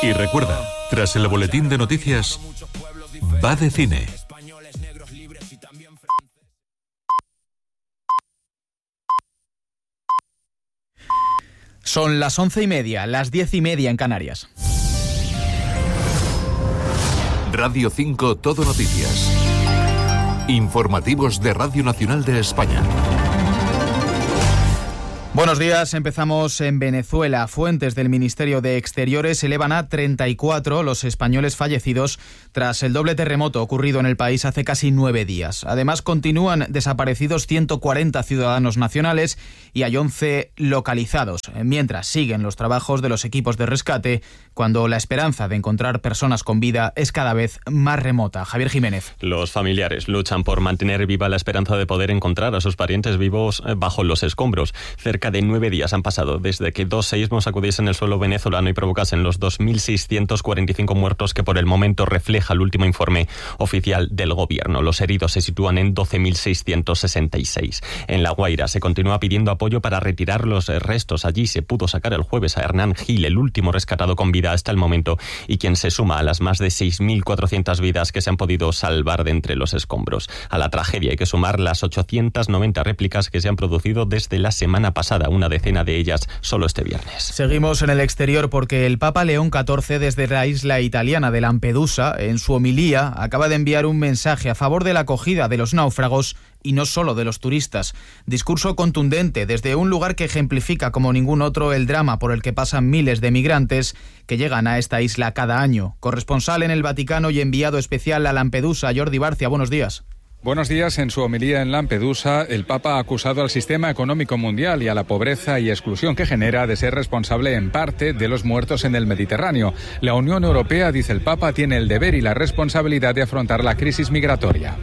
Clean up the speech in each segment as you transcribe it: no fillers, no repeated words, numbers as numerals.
Y recuerda, tras el boletín de noticias, va de cine. Son las 11:30, las 10:30 en Canarias. Radio 5 Todo Noticias. Informativos de Radio Nacional de España. Buenos días, empezamos en Venezuela. Fuentes del Ministerio de Exteriores elevan a 34 los españoles fallecidos tras el doble terremoto ocurrido en el país hace casi 9 días. Además, continúan desaparecidos 140 ciudadanos nacionales y hay 11 localizados, mientras siguen los trabajos de los equipos de rescate cuando la esperanza de encontrar personas con vida es cada vez más remota. Javier Jiménez. Los familiares luchan por mantener viva la esperanza de poder encontrar a sus parientes vivos bajo los escombros. Cerca de 9 días han pasado desde que 2 seísmos sacudiesen el suelo venezolano y provocasen los 2.645 muertos que por el momento refleja el último informe oficial del gobierno. Los heridos se sitúan en 12.666. En La Guaira se continúa pidiendo apoyo para retirar los restos. Allí se pudo sacar el jueves a Hernán Gil, el último rescatado con vida hasta el momento y quien se suma a las más de 6.400 vidas que se han podido salvar de entre los escombros. A la tragedia hay que sumar las 890 réplicas que se han producido desde la semana pasada, una decena de ellas solo este viernes. Seguimos en el exterior porque el Papa León XIV, desde la isla italiana de Lampedusa, en su homilía, acaba de enviar un mensaje a favor de la acogida de los náufragos y no solo de los turistas. Discurso contundente desde un lugar que ejemplifica como ningún otro el drama por el que pasan miles de migrantes que llegan a esta isla cada año. Corresponsal en el Vaticano y enviado especial a Lampedusa, Jordi Barcia, buenos días. Buenos días. En su homilía en Lampedusa, el Papa ha acusado al sistema económico mundial y a la pobreza y exclusión que genera de ser responsable en parte de los muertos en el Mediterráneo. La Unión Europea, dice el Papa, tiene el deber y la responsabilidad de afrontar la crisis migratoria.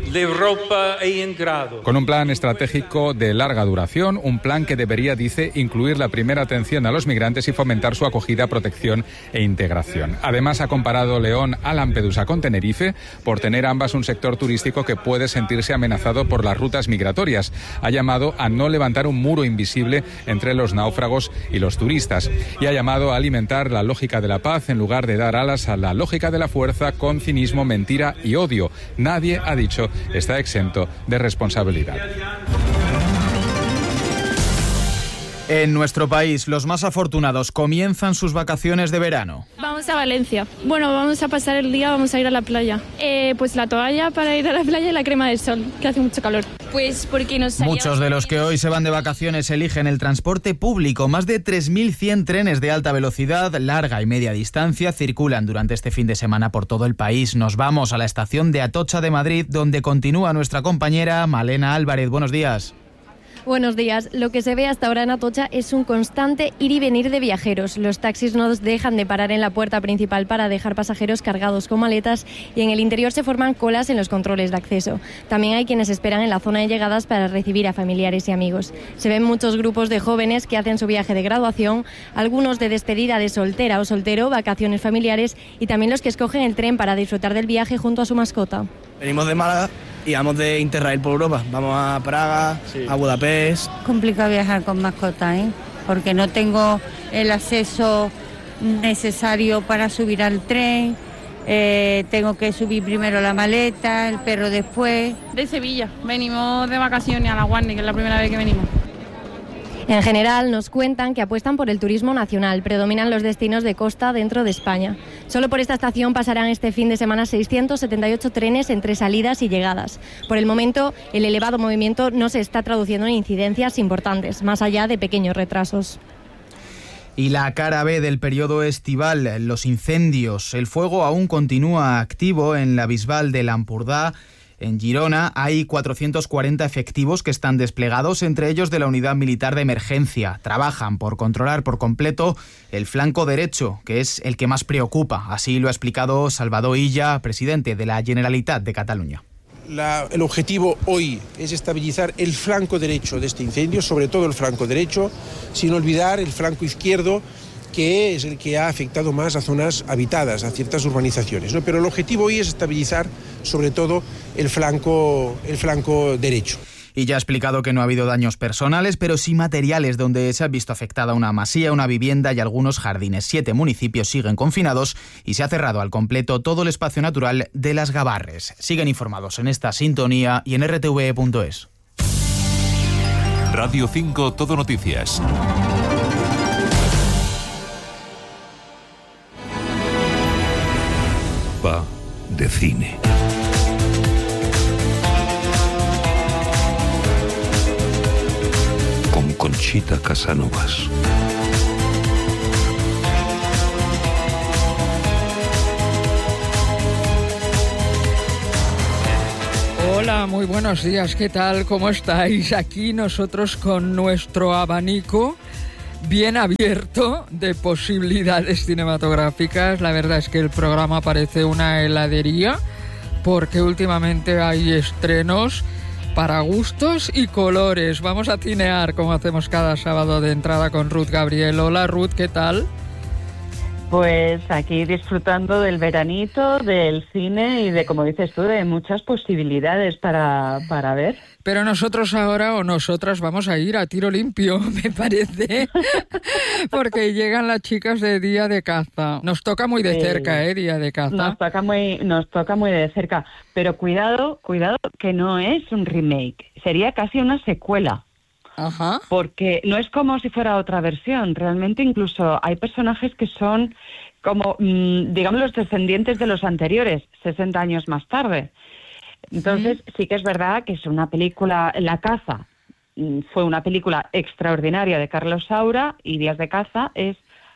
Con un plan estratégico de larga duración, un plan que debería, dice, incluir la primera atención a los migrantes y fomentar su acogida, protección e integración. Además, ha comparado León a Lampedusa con Tenerife por tener ambas un sector turístico que puede sentirse amenazado por las rutas migratorias. Ha llamado a no levantar un muro invisible entre los náufragos y los turistas y ha llamado a alimentar la lógica de la paz en lugar de dar alas a la lógica de la fuerza con cinismo, mentira y odio. Nadie, ha dicho, está exento de responsabilidad. En nuestro país, los más afortunados comienzan sus vacaciones de verano. Vamos a Valencia. Bueno, vamos a pasar el día, vamos a ir a la playa. Pues la toalla para ir a la playa y la crema del sol, que hace mucho calor. Pues porque Muchos de los que hoy se van de vacaciones eligen el transporte público. Más de 3.100 trenes de alta velocidad, larga y media distancia circulan durante este fin de semana por todo el país. Nos vamos a la estación de Atocha de Madrid, donde continúa nuestra compañera Malena Álvarez. Buenos días. Buenos días. Lo que se ve hasta ahora en Atocha es un constante ir y venir de viajeros. Los taxis no dejan de parar en la puerta principal para dejar pasajeros cargados con maletas y en el interior se forman colas en los controles de acceso. También hay quienes esperan en la zona de llegadas para recibir a familiares y amigos. Se ven muchos grupos de jóvenes que hacen su viaje de graduación, algunos de despedida de soltera o soltero, vacaciones familiares y también los que escogen el tren para disfrutar del viaje junto a su mascota. Venimos de Málaga y vamos de Interrail por Europa. Vamos a Praga, a Budapest. Complicado viajar con mascota, porque no tengo el acceso necesario para subir al tren. Tengo que subir primero la maleta, el perro después. De Sevilla. Venimos de vacaciones a La Guardia, que es la primera vez que venimos. En general, nos cuentan que apuestan por el turismo nacional. Predominan los destinos de costa dentro de España. Solo por esta estación pasarán este fin de semana 678 trenes entre salidas y llegadas. Por el momento, el elevado movimiento no se está traduciendo en incidencias importantes, más allá de pequeños retrasos. Y la cara B del periodo estival, los incendios. El fuego aún continúa activo en la Bisbal de Lampurdá. En Girona hay 440 efectivos que están desplegados, entre ellos de la Unidad Militar de Emergencia. Trabajan por controlar por completo el flanco derecho, que es el que más preocupa. Así lo ha explicado Salvador Illa, presidente de la Generalitat de Cataluña. El objetivo hoy es estabilizar el flanco derecho de este incendio, sobre todo el flanco derecho, sin olvidar el flanco izquierdo, que es el que ha afectado más a zonas habitadas, a ciertas urbanizaciones, ¿no? Pero el objetivo hoy es estabilizar sobre todo el flanco derecho. y ya ha explicado que no ha habido daños personales, pero sí materiales donde se ha visto afectada una masía, una vivienda y algunos jardines. 7 municipios siguen confinados y se ha cerrado al completo todo el espacio natural de Las Gavarres. Siguen informados en esta sintonía y en rtve.es. Radio 5 Todo Noticias. Va de cine. Con Conchita Casanovas. Hola, muy buenos días, ¿qué tal? ¿Cómo estáis? Aquí nosotros con nuestro abanico bien abierto de posibilidades cinematográficas. La verdad es que el programa parece una heladería porque últimamente hay estrenos para gustos y colores. Vamos a cinear como hacemos cada sábado de entrada con Ruth Gabriel. Hola Ruth, ¿qué tal? Pues aquí disfrutando del veranito, del cine y de, como dices tú, de muchas posibilidades para ver. Pero nosotros ahora o nosotras vamos a ir a tiro limpio, me parece, porque llegan las chicas de Día de Caza. Nos toca muy de cerca, Día de Caza. Nos toca muy de cerca, pero cuidado que no es un remake, sería casi una secuela. Ajá. Porque no es como si fuera otra versión, realmente incluso hay personajes que son como, digamos, los descendientes de los anteriores, 60 años más tarde. Entonces sí que es verdad que es una película, La Caza fue una película extraordinaria de Carlos Saura y Días de Caza es,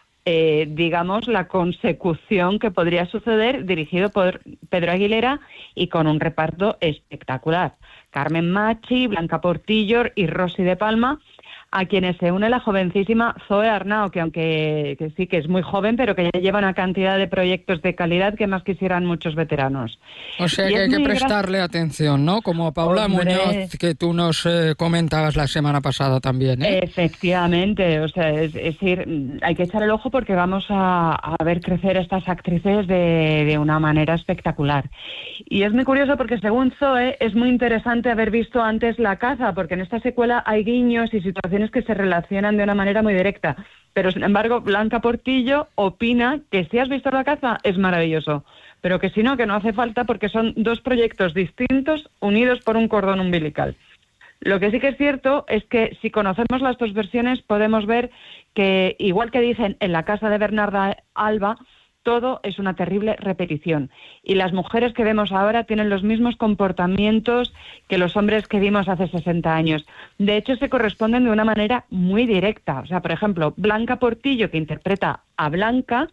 digamos, la consecución que podría suceder, dirigido por Pedro Aguilera y con un reparto espectacular. Carmen Machi, Blanca Portillo y Rosy de Palma, a quienes se une la jovencísima Zoe Arnao, que sí que es muy joven, pero que ya lleva una cantidad de proyectos de calidad que más quisieran muchos veteranos. O sea que hay que prestarle atención, ¿no? Como Paula Muñoz, que tú nos comentabas la semana pasada también, ¿eh? Efectivamente, o sea, es decir, hay que echar el ojo porque vamos a ver crecer a estas actrices de una manera espectacular. Y es muy curioso porque según Zoe es muy interesante haber visto antes La Caza, porque en esta secuela hay guiños y situaciones que se relacionan de una manera muy directa. Pero sin embargo, Blanca Portillo opina que si has visto La Caza es maravilloso, pero que si no, que no hace falta porque son dos proyectos distintos unidos por un cordón umbilical. Lo que sí que es cierto es que si conocemos las dos versiones podemos ver que, igual que dicen en La casa de Bernarda Alba, todo es una terrible repetición. Y las mujeres que vemos ahora tienen los mismos comportamientos que los hombres que vimos hace 60 años. De hecho, se corresponden de una manera muy directa. O sea, por ejemplo, Blanca Portillo, que interpreta a Blanca,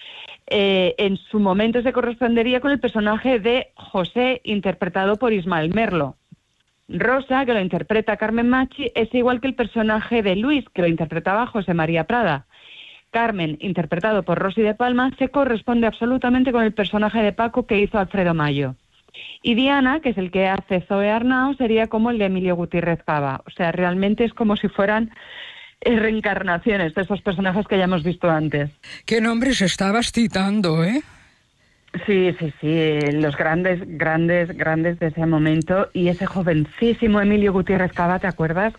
en su momento se correspondería con el personaje de José, interpretado por Ismael Merlo. Rosa, que lo interpreta Carmen Machi, es igual que el personaje de Luis, que lo interpretaba José María Prada. Carmen, interpretado por Rosy de Palma, se corresponde absolutamente con el personaje de Paco que hizo Alfredo Mayo. Y Diana, que es el que hace Zoe Arnao, sería como el de Emilio Gutiérrez Cava. O sea, realmente es como si fueran reencarnaciones de esos personajes que ya hemos visto antes. ¿Qué nombres estabas citando, Sí, los grandes de ese momento. Y ese jovencísimo Emilio Gutiérrez Cava, ¿te acuerdas?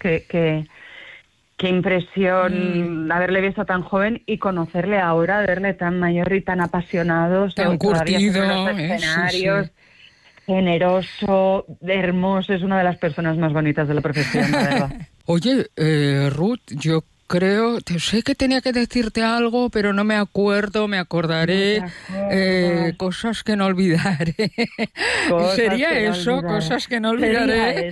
Qué impresión haberle visto tan joven y conocerle ahora, verle tan mayor y tan apasionado, tan curtido, en los escenarios, generoso, hermoso, es una de las personas más bonitas de la profesión, la verdad. Oye, Ruth, yo creo, sé que tenía que decirte algo, pero no me acuerdo, me acordaré, cosas que no olvidaré. ¿Sería eso? Cosas que no olvidaré.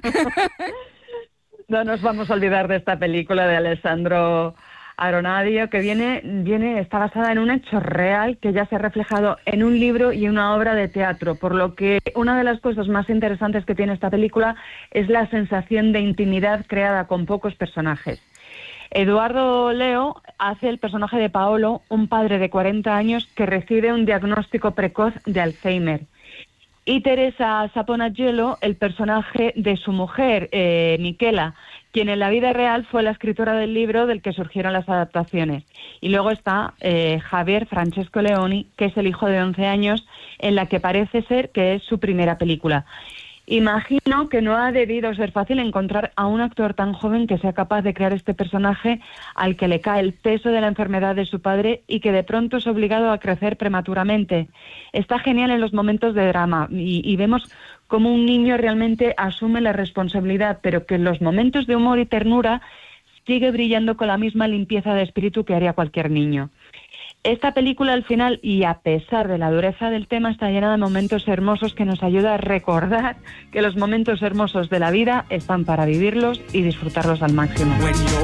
No nos vamos a olvidar de esta película de Alessandro Aronadio, que está basada en un hecho real que ya se ha reflejado en un libro y en una obra de teatro, por lo que una de las cosas más interesantes que tiene esta película es la sensación de intimidad creada con pocos personajes. Eduardo Leo hace el personaje de Paolo, un padre de 40 años que recibe un diagnóstico precoz de Alzheimer. Y Teresa Saponagelo, el personaje de su mujer, Michela, quien en la vida real fue la escritora del libro del que surgieron las adaptaciones. Y luego está Javier Francesco Leoni, que es el hijo de 11 años, en la que parece ser que es su primera película. Imagino que no ha debido ser fácil encontrar a un actor tan joven que sea capaz de crear este personaje al que le cae el peso de la enfermedad de su padre y que de pronto es obligado a crecer prematuramente. Está genial en los momentos de drama y vemos cómo un niño realmente asume la responsabilidad, pero que en los momentos de humor y ternura sigue brillando con la misma limpieza de espíritu que haría cualquier niño. Esta película al final, y a pesar de la dureza del tema, está llena de momentos hermosos que nos ayuda a recordar que los momentos hermosos de la vida están para vivirlos y disfrutarlos al máximo.